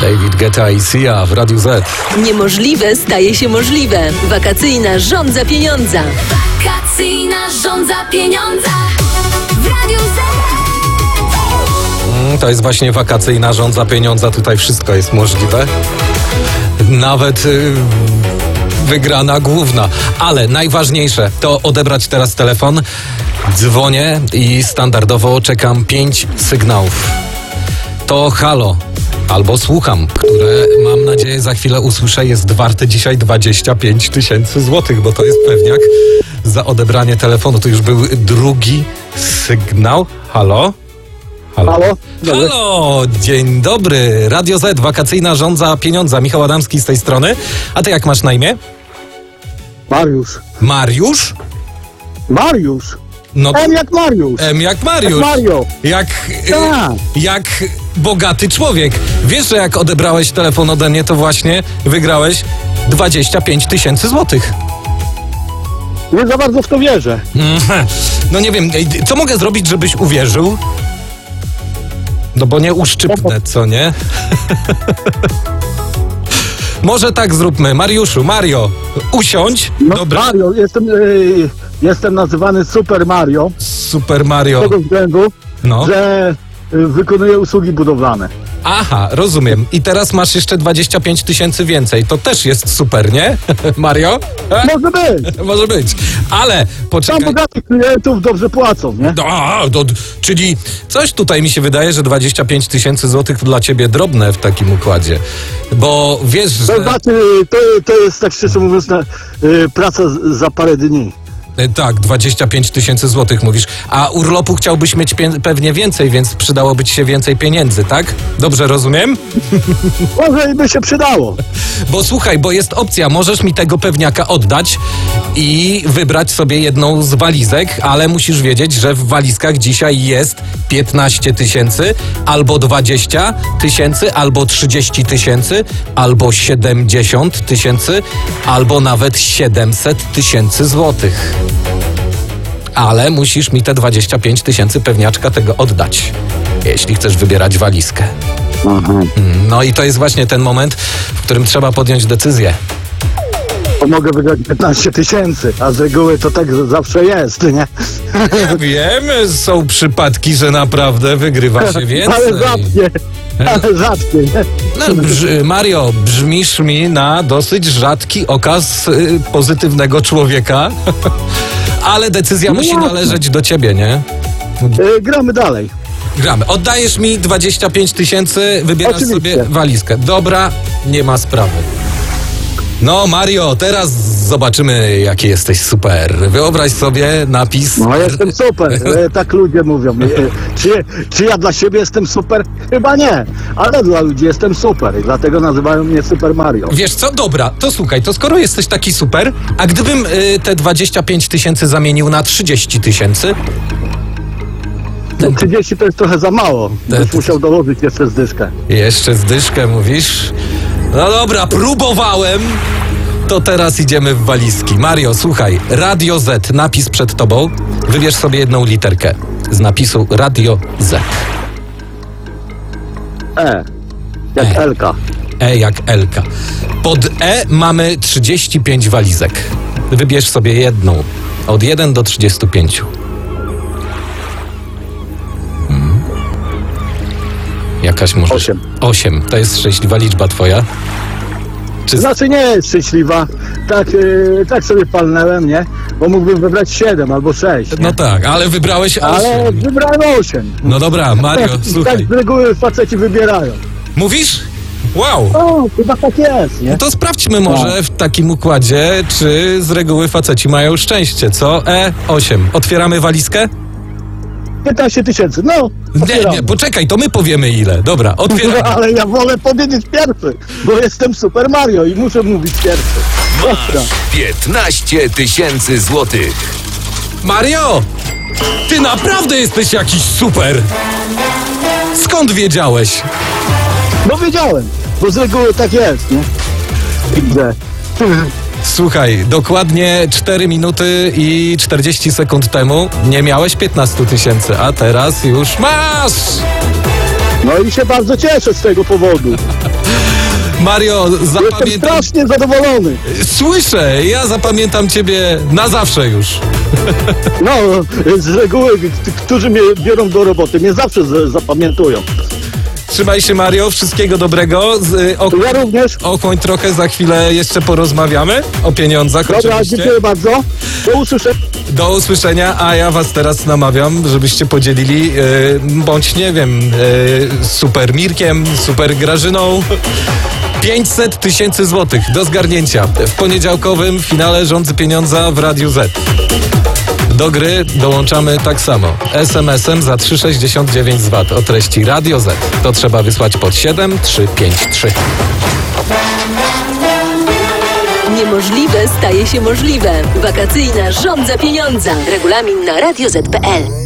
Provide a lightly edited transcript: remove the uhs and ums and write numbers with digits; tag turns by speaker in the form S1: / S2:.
S1: David Guetta i Sia w Radiu Z.
S2: Niemożliwe staje się możliwe. Wakacyjna żądza pieniądza.
S3: Wakacyjna żądza pieniądza w Radiu Z.
S1: To jest właśnie wakacyjna żądza pieniądza. Tutaj wszystko jest możliwe. Nawet wygrana główna. Ale najważniejsze to odebrać teraz telefon. Dzwonię i standardowo czekam 5 sygnałów. To halo albo słucham, które mam nadzieję za chwilę usłyszę, jest warte dzisiaj 25 000 złotych, bo to jest pewniak za odebranie telefonu. To już był drugi sygnał. Halo?
S4: Halo?
S1: Halo, dzień dobry. Radio Z, wakacyjna żądza pieniądza. Michał Adamski z tej strony. A ty jak masz na imię?
S4: Mariusz.
S1: Mariusz?
S4: Mariusz.
S1: No to...
S4: M jak Mariusz.
S1: M jak Mariusz.
S4: Jak Mario.
S1: Jak bogaty człowiek. Wiesz, że jak odebrałeś telefon ode mnie, to właśnie wygrałeś 25 000 złotych.
S4: Nie za bardzo w to wierzę.
S1: No nie wiem, co mogę zrobić, żebyś uwierzył? No bo nie uszczypnę, co nie? Może tak zróbmy. Mariuszu, Mario, usiądź.
S4: No,
S1: Dobra.
S4: Mario, jestem nazywany Super Mario.
S1: Super Mario.
S4: Z tego względu,
S1: No.
S4: że wykonuję usługi budowlane.
S1: Aha, rozumiem. I teraz masz jeszcze 25 000 więcej. To też jest super, nie? Mario?
S4: Może być.
S1: Może być. Ale
S4: Tam
S1: poczekaj.
S4: bogatych klientów dobrze płacą, nie?
S1: Czyli coś tutaj mi się wydaje, że 25 000 złotych to dla ciebie drobne w takim układzie. Bo wiesz, że...
S4: To znaczy, to jest tak szczerze mówiąc praca za parę dni.
S1: Tak, 25 000 złotych mówisz. A urlopu chciałbyś mieć pewnie więcej, więc przydałoby ci się więcej pieniędzy, tak? Dobrze rozumiem?
S4: Może i by się przydało.
S1: Bo słuchaj, bo jest opcja, możesz mi tego pewniaka oddać i wybrać sobie jedną z walizek, ale musisz wiedzieć, że w walizkach dzisiaj jest 15 000, albo 20 000, albo 30 000, albo 70 000, albo nawet 700 000 złotych. Ale musisz mi te 25 000 pewniaczka tego oddać, jeśli chcesz wybierać walizkę.
S4: Aha.
S1: No i to jest właśnie ten moment, w którym trzeba podjąć decyzję.
S4: To mogę wygrać 15 000, a z reguły to tak zawsze jest, nie?
S1: Ja wiem, są przypadki, że naprawdę wygrywa się więcej.
S4: Ale rzadkie, nie?
S1: No, Mario, brzmisz mi na dosyć rzadki okaz pozytywnego człowieka, ale decyzja musi należeć do ciebie, nie?
S4: Gramy dalej.
S1: Gramy. Oddajesz mi 25 000, wybierasz
S4: Oczywiście.
S1: sobie walizkę. Dobra, nie ma sprawy. No Mario, teraz zobaczymy, jaki jesteś super. Wyobraź sobie napis...
S4: No jestem super, tak ludzie mówią. Czy ja dla siebie jestem super? Chyba nie, ale dla ludzi jestem super i dlatego nazywają mnie Super Mario.
S1: Wiesz co? Dobra, to słuchaj, to skoro jesteś taki super, a gdybym te 25 000 zamienił na 30 000?
S4: No, 30 to jest trochę za mało, byś musiał dołożyć jeszcze zdyszkę.
S1: Jeszcze zdyszkę mówisz? No dobra, próbowałem. To teraz idziemy w walizki. Mario, słuchaj, Radio Z, napis przed tobą. Wybierz sobie jedną literkę z napisu Radio Z.
S4: Jak Elka.
S1: E jak Elka. Pod E mamy 35 walizek. Wybierz sobie jedną. Od 1 do 35. Jakaś może...
S4: 8.
S1: 8. To jest szczęśliwa liczba twoja? Czy...
S4: Znaczy nie jest szczęśliwa, tak sobie palnęłem, nie? Bo mógłbym wybrać 7 albo 6. Nie?
S1: No tak, ale wybrałeś 8.
S4: Ale wybrałem 8.
S1: No dobra, Mario, słuchaj.
S4: Tak z reguły faceci wybierają.
S1: Mówisz? Wow.
S4: O, chyba tak jest, nie?
S1: No to sprawdźmy może w takim układzie, czy z reguły faceci mają szczęście, co? E8. Otwieramy walizkę?
S4: 15 000, no.
S1: Nie, poczekaj, to my powiemy ile. Dobra,
S4: No,
S1: otwieramy.
S4: ale ja wolę powiedzieć pierwszy, bo jestem Super Mario i muszę mówić pierwszy. Dobra.
S5: 15 000 złotych.
S1: Mario! Ty naprawdę jesteś jakiś super! Skąd wiedziałeś?
S4: No wiedziałem, bo z reguły tak jest, nie? Widzę.
S1: Słuchaj, dokładnie 4 minuty i 40 sekund temu nie miałeś 15 000, a teraz już masz!
S4: No i się bardzo cieszę z tego powodu.
S1: Mario,
S4: Jestem
S1: zapamiętam...
S4: strasznie zadowolony.
S1: Słyszę, ja zapamiętam ciebie na zawsze już.
S4: No, z reguły, którzy mnie biorą do roboty, mnie zawsze zapamiętują.
S1: Trzymaj się, Mario, wszystkiego dobrego.
S4: Ja również.
S1: Ochłoń trochę, za chwilę jeszcze porozmawiamy o pieniądzach.
S4: Dobra,
S1: oczywiście.
S4: dziękuję bardzo. Do usłyszenia.
S1: Do usłyszenia, a ja was teraz namawiam, żebyście podzielili, bądź nie wiem, super Mirkiem, super Grażyną. 500 000 złotych do zgarnięcia w poniedziałkowym finale Rządzy Pieniądza w Radiu Z. Do gry dołączamy tak samo. SMS-em za 3,69 zwat o treści Radio Z. To trzeba wysłać pod 7353.
S2: Niemożliwe staje się możliwe. Wakacyjna Rządza Pieniądza. Regulamin na radioz.pl.